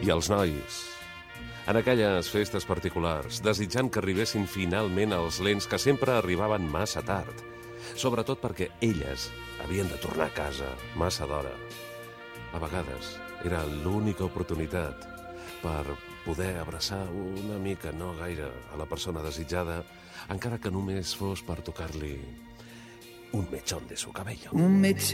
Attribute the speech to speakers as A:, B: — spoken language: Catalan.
A: I els nois, en aquelles festes particulars, desitjant que arribessin finalment els lents que sempre arribaven massa tard, sobretot perquè elles havien de tornar a casa massa d'hora. A vegades era l'única oportunitat per poder abraçar una mica, no gaire, a la persona desitjada, encara que només fos per tocar-li un mechón de su cabello.
B: Un mechón.